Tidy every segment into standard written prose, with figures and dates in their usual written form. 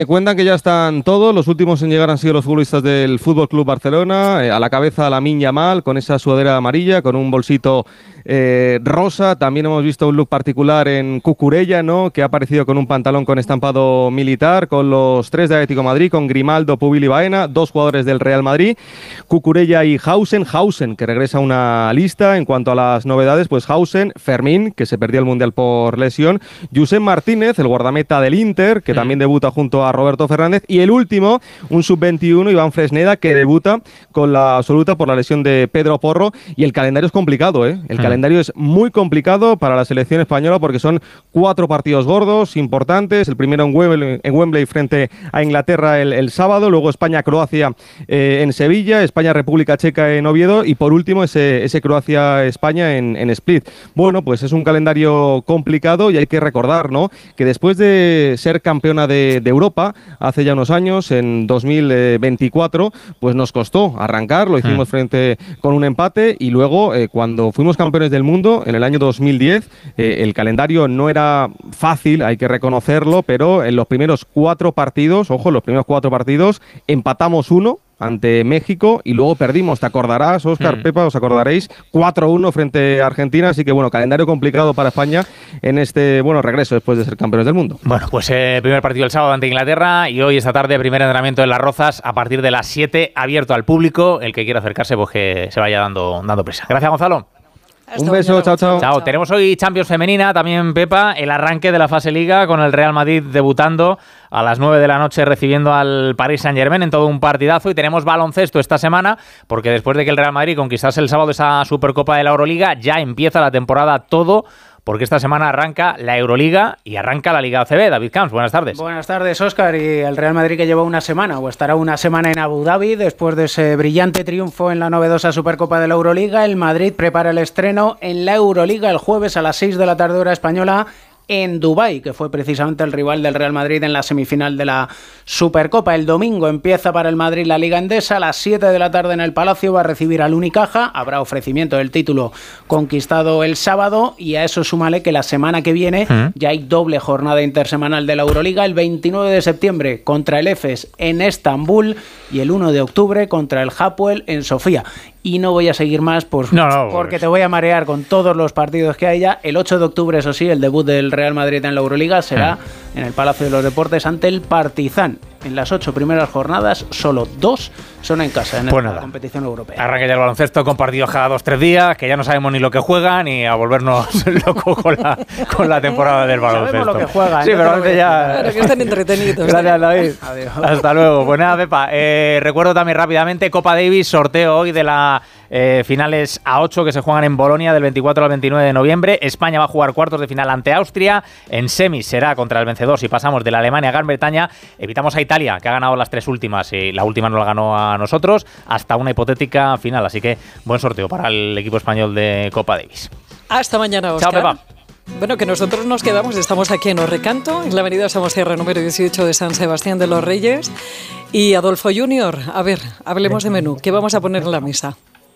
Me cuentan que ya están todos, los últimos en llegar han sido los futbolistas del Fútbol Club Barcelona, a la cabeza Lamine Yamal con esa sudadera amarilla, con un bolsito rosa. También hemos visto un look particular en Cucurella, ¿no?, que ha aparecido con un pantalón con estampado militar, con los 3 de Atlético de Madrid, con Grimaldo, Pubil y Baena, 2 jugadores del Real Madrid, Cucurella y Hausen, que regresa a una lista. En cuanto a las novedades, pues Hausen, Fermín, que se perdió el Mundial por lesión, Josep Martínez, el guardameta del Inter, que también debuta junto a Roberto Fernández, y el último, un sub-21, Iván Fresneda, que debuta con la absoluta por la lesión de Pedro Porro. Y el calendario es complicado, ¿eh? El calendario es muy complicado para la selección española porque son 4 partidos gordos, importantes. El primero en Wembley frente a Inglaterra el sábado, luego España-Croacia en Sevilla, España-República Checa en Oviedo y por último ese Croacia-España en Split. Bueno, pues es un calendario complicado y hay que recordar, ¿no?, que después de ser campeona de Europa hace ya unos años, en 2024, pues nos costó arrancar, lo hicimos con un empate y luego cuando fuimos campeones del mundo en el año 2010, el calendario no era fácil, hay que reconocerlo, pero en los primeros 4 partidos, empatamos 1 ante México y luego perdimos, te acordarás, Óscar, Pepa, os acordaréis, 4-1 frente a Argentina, así que bueno, calendario complicado para España en este, regreso después de ser campeones del mundo. Bueno, pues primer partido el sábado ante Inglaterra y hoy esta tarde primer entrenamiento en Las Rozas a partir de las 7, abierto al público, el que quiera acercarse pues que se vaya dando prisa. Gracias, Gonzalo. Un beso, chao. Tenemos hoy Champions femenina, también Pepa, el arranque de la fase Liga con el Real Madrid debutando a las 9 de la noche recibiendo al Paris Saint-Germain en todo un partidazo, y tenemos baloncesto esta semana porque después de que el Real Madrid conquistase el sábado esa Supercopa de la Euroliga, ya empieza la temporada todo, porque esta semana arranca la Euroliga y arranca la Liga ACB. David Camps, buenas tardes. Buenas tardes, Óscar. Y el Real Madrid, que lleva una semana o estará una semana en Abu Dhabi después de ese brillante triunfo en la novedosa Supercopa de la Euroliga. El Madrid prepara el estreno en la Euroliga el jueves a las 6 de la tarde hora española en Dubái, que fue precisamente el rival del Real Madrid en la semifinal de la Supercopa. El domingo empieza para el Madrid la Liga Endesa, a las 7 de la tarde en el Palacio va a recibir al Unicaja, habrá ofrecimiento del título conquistado el sábado, y a eso súmale que la semana que viene ya hay doble jornada intersemanal de la Euroliga, el 29 de septiembre contra el Efes en Estambul y el 1 de octubre contra el Hapoel en Sofía. Y no voy a seguir más porque te voy a marear con todos los partidos que hay ya. El 8 de octubre, eso sí, el debut del Real Madrid en la Euroliga será en el Palacio de los Deportes ante el Partizan. En las 8 primeras jornadas, solo 2 son en casa en la competición europea. Arranca ya el baloncesto con partidos cada 2-3 días, que ya no sabemos ni lo que juegan ni a volvernos locos con la temporada del baloncesto. Sabemos lo que juegan. Sí, pero antes ya... Claro, que están entretenidos. Gracias, David. Adiós. Hasta luego. Pues nada, Pepa, recuerdo también rápidamente Copa Davis, sorteo hoy de la finales a 8 que se juegan en Bolonia del 24 al 29 de noviembre. España va a jugar cuartos de final ante Austria. En semis será contra el vencedor si pasamos de la Alemania a Gran Bretaña. Evitamos a Italia, que ha ganado las 3 últimas y la última no la ganó a nosotros, hasta una hipotética final. Así que buen sorteo para el equipo español de Copa Davis. Hasta mañana, Óscar. Chao, Pepa. Bueno, que nosotros nos quedamos, estamos aquí en Os-Recanto, en la avenida Somosierra número 18 de San Sebastián de los Reyes. Y Adolfo Junior, a ver, hablemos de menú. ¿Qué vamos a poner en la mesa?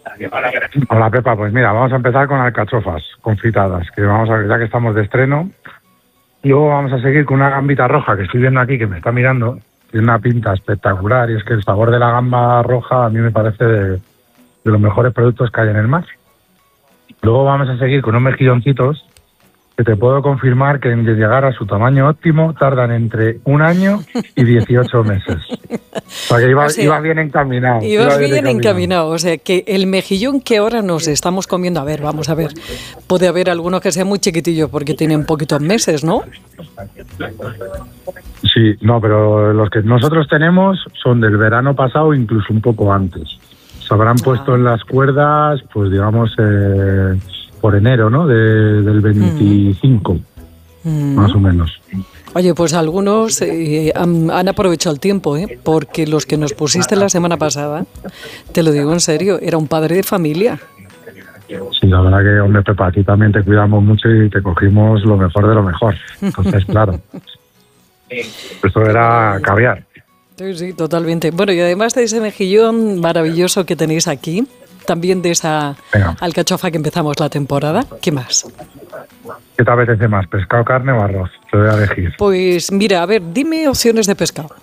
Hola, Pepa, pues mira, vamos a empezar con alcachofas confitadas, que ya que estamos de estreno. Luego vamos a seguir con una gambita roja que estoy viendo aquí, que me está mirando. Tiene una pinta espectacular, y es que el sabor de la gamba roja a mí me parece de los mejores productos que hay en el mar. Luego vamos a seguir con unos mejilloncitos que te puedo confirmar que en llegar a su tamaño óptimo tardan entre 1 año y 18 meses. O sea que iba bien encaminado. Ibas bien encaminado. O sea que el mejillón que ahora nos estamos comiendo, vamos a ver, puede haber algunos que sean muy chiquitillos porque tienen poquitos meses, ¿no? Sí, no, pero los que nosotros tenemos son del verano pasado, incluso un poco antes. Se habrán puesto en las cuerdas, pues digamos, por enero, ¿no? Del 25, más o menos. Oye, pues algunos han aprovechado el tiempo, porque los que nos pusiste la semana pasada, te lo digo en serio, era un padre de familia. Sí, la verdad que, hombre, Pepa, aquí también te cuidamos mucho y te cogimos lo mejor de lo mejor. Entonces, claro, esto era caviar. Sí, totalmente. Bueno, y además de ese mejillón maravilloso que tenéis aquí, también de esa alcachofa que empezamos la temporada, ¿qué más? ¿Qué te apetece más, pescado, carne o arroz? Te voy a elegir. Pues mira, a ver, dime opciones de pescado.